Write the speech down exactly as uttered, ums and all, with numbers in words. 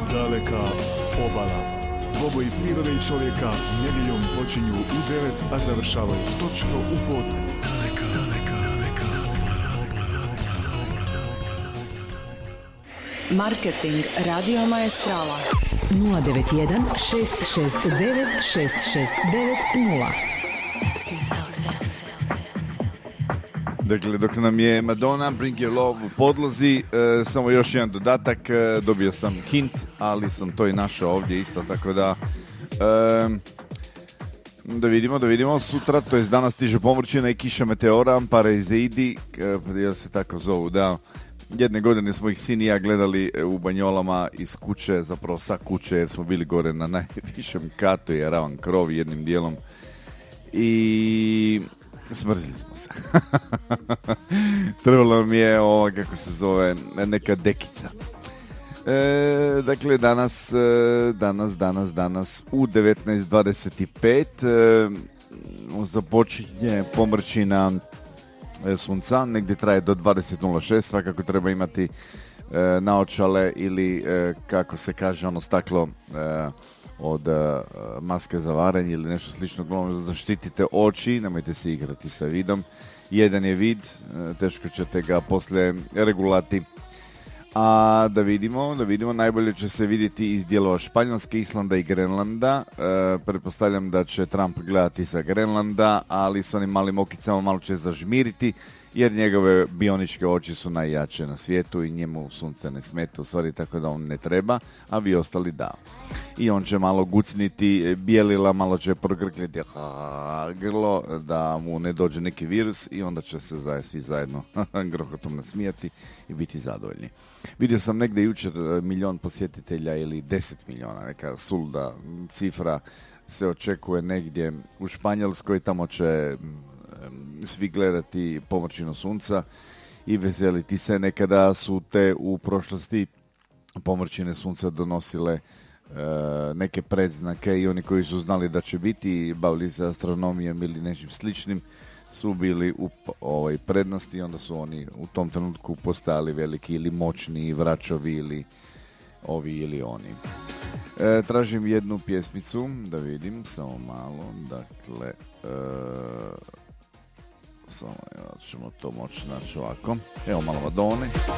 daleka obala. Dvoboji prirode i čovjeka nedjeljom počinju u devet, a završavaju točno u podne. Daleka, daleka, daleka obala. Marketing Radio Maestrala nula devet jedan šest šest devet šest šest devet nula. Dakle, dok nam je Madonna Bring Your Love u podlozi, e, samo još jedan dodatak, e, dobio sam hint, ali sam to i našao ovdje isto, tako da e, da vidimo, da vidimo, sutra, to je danas stiže pomrčina i kiša meteora, Parazeidi, e, jel se tako zovu, da, jedne godine smo ih sin i ja gledali u Banjolama iz kuće, zapravo sa kuće, jer smo bili gore na najvišem katu, je ravan krov jednim dijelom i smrzili smo se. Trebalo mi je ovo, kako se zove, neka dekica. E, dakle, danas, danas, danas, danas u devetnaest dvadeset pet e, započinje pomrčina sunca, negdje traje do dvadeset nula šest, svakako treba imati e, naočale ili, e, kako se kaže, ono staklo e, od uh, maske za varenje ili nešto slično, glavno zaštitite oči, nemojte se igrati sa vidom. Jedan je vid, uh, teško ćete ga poslije regulati. A da vidimo, da vidimo, najbolje će se vidjeti iz dijelova Španjolske, Islanda i Grenlanda. Uh, pretpostavljam da će Trump gledati sa Grenlanda, ali s onim malim okicama malo će zažmiriti, jer njegove bioničke oči su najjače na svijetu i njemu sunce ne smeta, u stvari, tako da on ne treba, a vi ostali da. I on će malo gucniti bijelila, malo će progrkljeti grlo da mu ne dođe neki virus i onda će se zaje, svi zajedno grohotom nasmijati i biti zadovoljni. Vidio sam negdje jučer milion posjetitelja ili deset miliona, neka sulda cifra se očekuje negdje u Španjolskoj, tamo će svi gledati pomrčinu sunca i veseliti se. Nekada su te u prošlosti pomrčine sunca donosile e, neke predznake i oni koji su znali da će biti, bavili se astronomijom ili nečim sličnim, su bili u ovoj prednosti i onda su oni u tom trenutku postali veliki ili moćni vračovi ili ovi ili oni. E, tražim jednu pjesmicu, da vidim, samo malo, dakle, e, samo ja ćemo to moći naći ovako. Evo malo Madone.